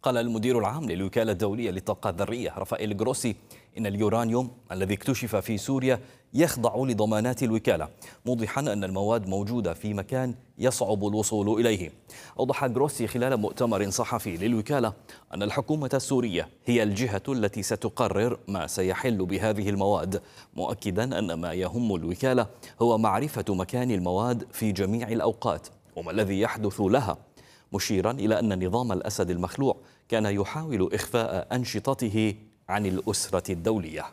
قال المدير العام للوكالة الدولية للطاقة الذرية رافائيل جروسي إن اليورانيوم الذي اكتشف في سوريا يخضع لضمانات الوكالة، موضحا أن المواد موجودة في مكان يصعب الوصول إليه. أوضح جروسي خلال مؤتمر صحفي للوكالة أن الحكومة السورية هي الجهة التي ستقرر ما سيحل بهذه المواد، مؤكدا أن ما يهم الوكالة هو معرفة مكان المواد في جميع الأوقات وما الذي يحدث لها، مشيرا إلى أن نظام الأسد المخلوع كان يحاول إخفاء أنشطته عن الأسرة الدولية.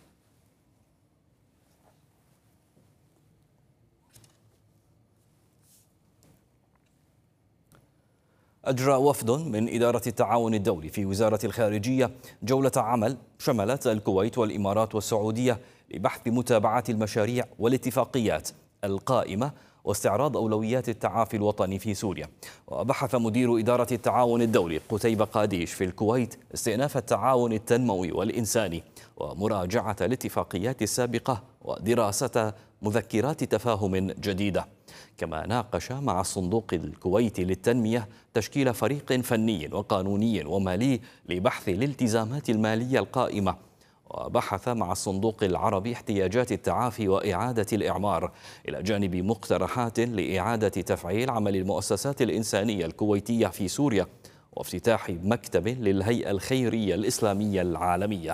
أجرى وفد من إدارة التعاون الدولي في وزارة الخارجية جولة عمل شملت الكويت والإمارات والسعودية لبحث متابعة المشاريع والاتفاقيات القائمة واستعراض أولويات التعافي الوطني في سوريا. وبحث مدير إدارة التعاون الدولي قتيبة قاديش في الكويت استئناف التعاون التنموي والإنساني ومراجعة الاتفاقيات السابقة ودراسة مذكرات تفاهم جديدة. كما ناقش مع الصندوق الكويتي للتنمية تشكيل فريق فني وقانوني ومالي لبحث الالتزامات المالية القائمة. وبحث مع الصندوق العربي احتياجات التعافي وإعادة الإعمار، إلى جانب مقترحات لإعادة تفعيل عمل المؤسسات الإنسانية الكويتية في سوريا وافتتاح مكتب للهيئة الخيرية الإسلامية العالمية.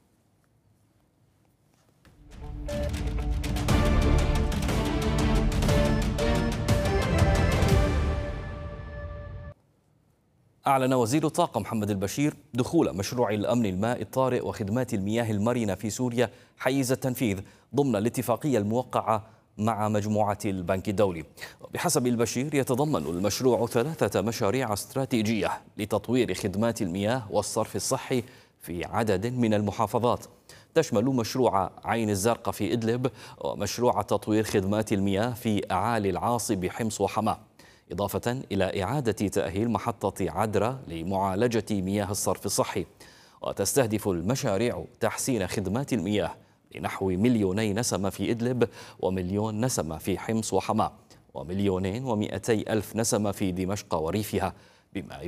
أعلن وزير الطاقة محمد البشير دخول مشروع الأمن الماء الطارئ وخدمات المياه المرنة في سوريا حيز التنفيذ ضمن الاتفاقية الموقعة مع مجموعة البنك الدولي. وبحسب البشير يتضمن المشروع 3 مشاريع استراتيجية لتطوير خدمات المياه والصرف الصحي في عدد من المحافظات، تشمل مشروع عين الزرقاء في إدلب ومشروع تطوير خدمات المياه في أعالي العاصي بحمص وحماة، إضافة إلى إعادة تأهيل محطة عدرا لمعالجة مياه الصرف الصحي. وتستهدف المشاريع تحسين خدمات المياه لنحو 2,000,000 نسمة في إدلب و1,000,000 نسمة في حمص وحماة و2,200,000 نسمة في دمشق وريفها، بما